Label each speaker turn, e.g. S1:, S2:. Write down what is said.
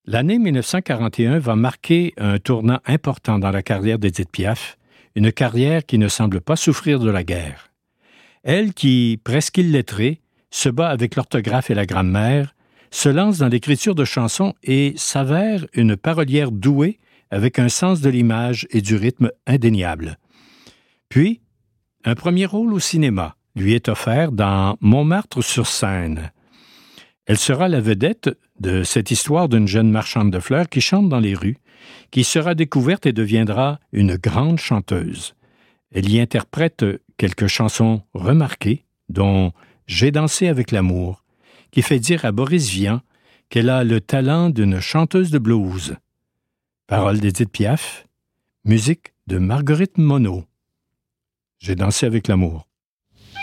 S1: L'année 1941 va marquer un tournant important dans la carrière d'Édith Piaf, une carrière qui ne semble pas souffrir de la guerre. Elle, qui, presque illettrée, se bat avec l'orthographe et la grammaire, se lance dans l'écriture de chansons et s'avère une parolière douée avec un sens de l'image et du rythme indéniable. Puis, un premier rôle au cinéma lui est offert dans Montmartre-sur-Seine. Elle sera la vedette de cette histoire d'une jeune marchande de fleurs qui chante dans les rues, qui sera découverte et deviendra une grande chanteuse. Elle y interprète quelques chansons remarquées, dont « J'ai dansé avec l'amour », qui fait dire à Boris Vian qu'elle a le talent d'une chanteuse de blues. Paroles d'Édith Piaf, musique de Marguerite Monod. « J'ai dansé avec l'amour ».